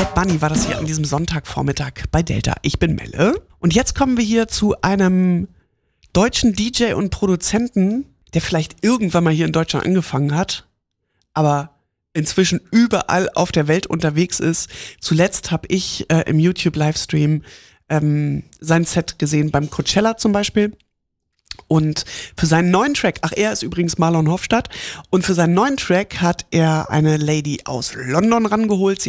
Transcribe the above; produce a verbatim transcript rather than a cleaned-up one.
Bad Bunny war das hier an diesem Sonntagvormittag bei Delta. Ich bin Melle. Und jetzt kommen wir hier zu einem deutschen D J und Produzenten, der vielleicht irgendwann mal hier in Deutschland angefangen hat, aber inzwischen überall auf der Welt unterwegs ist. Zuletzt habe ich äh, im YouTube-Livestream ähm, sein Set gesehen beim Coachella zum Beispiel. Und für seinen neuen Track, ach, er ist übrigens Marlon Hofstadt, und für seinen neuen Track hat er eine Lady aus London rangeholt. Sie